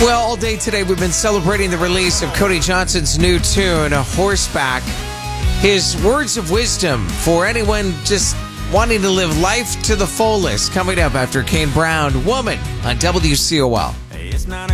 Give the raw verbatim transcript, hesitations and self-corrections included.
Well, all day today we've been celebrating the release of Cody Johnson's new tune, Horseback. His words of wisdom for anyone just wanting to live life to the fullest, coming up after Kane Brown, Woman, on W C O L.